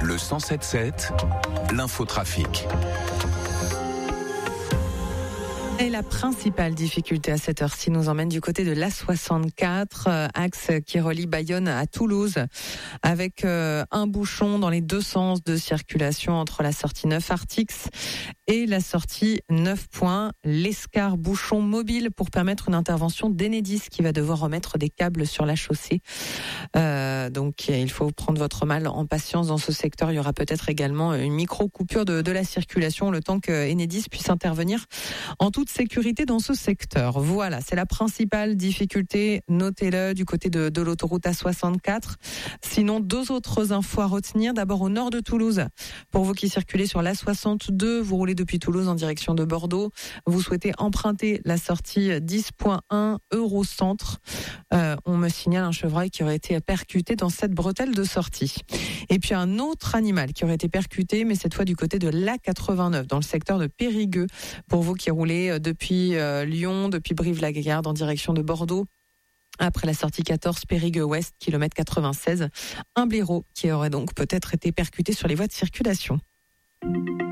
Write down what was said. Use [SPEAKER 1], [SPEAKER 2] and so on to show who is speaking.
[SPEAKER 1] Le 107.7, l'infotrafic.
[SPEAKER 2] Et la principale difficulté à cette heure-ci nous emmène du côté de l'A64, axe qui relie Bayonne à Toulouse, avec un bouchon dans les deux sens de circulation entre la sortie 9 Artix et la sortie 9 Points. L'Escar, bouchon mobile pour permettre une intervention d'Enedis qui va devoir remettre des câbles sur la chaussée. Donc il faut prendre votre mal en patience dans ce secteur. Il y aura peut-être également une micro-coupure de la circulation, le temps que Enedis puisse intervenir en toute sécurité dans ce secteur. Voilà, c'est la principale difficulté. Notez-le du côté de l'autoroute A64. Sinon, deux autres infos à retenir. D'abord au nord de Toulouse. Pour vous qui circulez sur l'A62, vous roulez depuis Toulouse en direction de Bordeaux. Vous souhaitez emprunter la sortie 10.1 Eurocentre. On me signale un chevreuil qui aurait été percuté dans cette bretelle de sortie. Et puis un autre animal qui aurait été percuté, mais cette fois du côté de l'A89, dans le secteur de Périgueux. Pour vous qui roulez depuis Lyon, depuis Brive-la-Gaillarde en direction de Bordeaux, après la sortie 14 Périgueux Ouest, kilomètre 96, un blaireau qui aurait donc peut-être été percuté sur les voies de circulation.